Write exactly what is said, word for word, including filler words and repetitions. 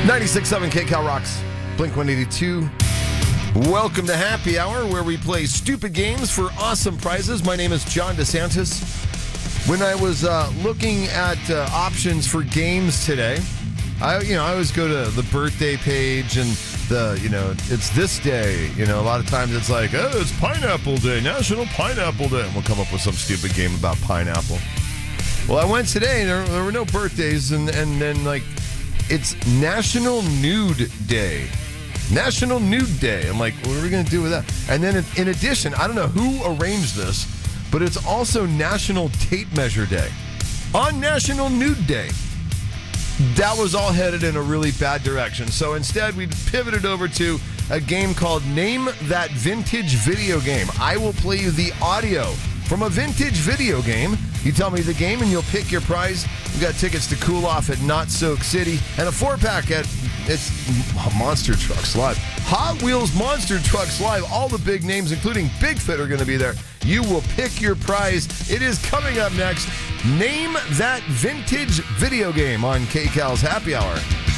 ninety-six point seven K-Cal Rocks, Blink one eighty-two. Welcome to Happy Hour, where we play stupid games for awesome prizes. My name is John DeSantis. When I was uh, looking at uh, options for games today, I you know I always go to the birthday page and the you know it's this day. You know, a lot of times it's like, oh, it's Pineapple Day, National Pineapple Day, and we'll come up with some stupid game about pineapple. Well, I went today, and there, there were no birthdays, and and then like it's National Nude Day. National Nude Day. I'm like, what are we going to do with that? And then in addition, I don't know who arranged this, but it's also National Tape Measure Day. On National Nude Day. That was all headed in a really bad direction. So instead, we pivoted over to a game called Name That Vintage Video Game. I will play you the audio from a vintage video game. You tell me the game and you'll pick your prize. We've got tickets to Cool Off at Not Soak City and a four-pack at it's Monster Trucks Live. Hot Wheels Monster Trucks Live. All the big names, including Bigfoot, are going to be there. You will pick your prize. It is coming up next. Name That Vintage Video Game on K-Cal's Happy Hour.